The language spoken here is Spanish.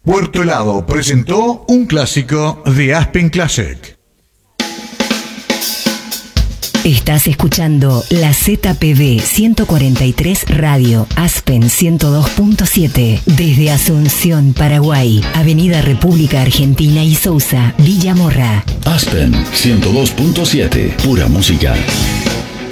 Puerto Helado presentó un clásico de Aspen Classic. Estás escuchando la ZPD 143 Radio, Aspen 102.7, desde Asunción, Paraguay, Avenida República Argentina y Sousa, Villa Morra. Aspen 102.7, pura música.